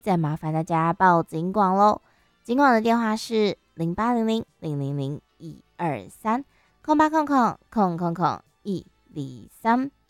再麻烦大家报警广喽。警广的电话是0800000123，0800000123。